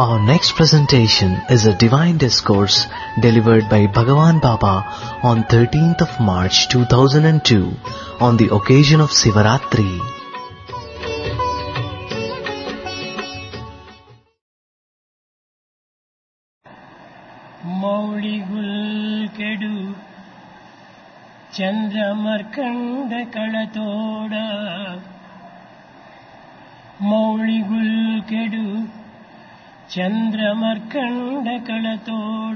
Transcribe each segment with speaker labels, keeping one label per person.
Speaker 1: Our next presentation is a divine discourse delivered by Bhagavan Baba on 13th of March 2002 on the occasion of Sivaratri.
Speaker 2: ಮೌಳಿಗುಲ್ಕೆಡು ಚಂದ್ರಮರ್ಕಂಡ ಕಳತೋಡ ಮೌಳಿಗುಲ್ಕೆಡು ಚಂದ್ರಮರ್ಕಂಡ ಕಳತೋಡ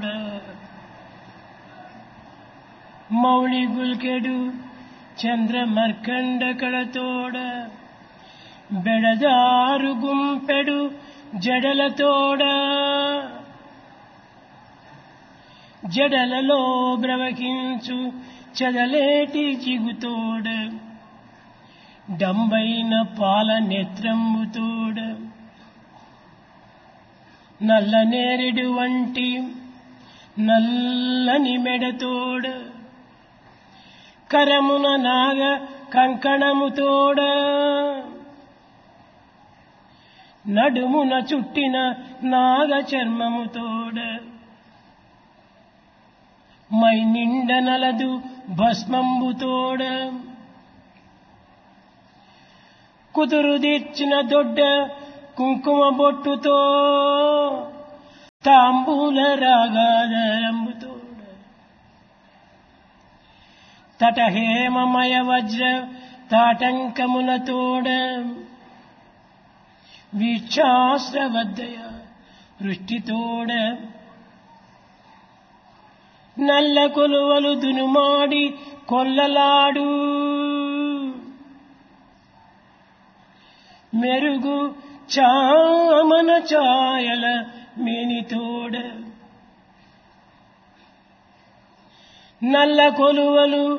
Speaker 2: ಮೌಳಿಗುಲ್ಕೆಡು ಚಂದ್ರಮರ್ಕಂಡ ಕಳತೋಡ ಬೆಡದಾರು ಗುಂಪೆಡು ಜಡಲತೋಡ జడలలో బ్రవకించు చదలేటి జిగుతోడ డంబైన పాల నేత్రంబుతోడ నల్ల నేరెడు వంటి నల్లని మెడతోడ కరమున నాగ కంకణముతోడ నడుమున చుట్టిన నాగ చర్మముతోడ my నిండ నలదు భస్మంబుతోడ కుదురు తీర్చిన దొడ్డ కుంకుమ బొట్టుతో తాంబూల రాగాదరంబుతోడ తటహేమమయ వజ్ర తాటంకములతోడ వీక్షాశ్రవద్దయ వృష్టితోడ నల్ల కొలువలు దునుమాడి కొల్లలాడు మెరుగు చామన ఛాయల మేనితోడ నల్ల కొలువలు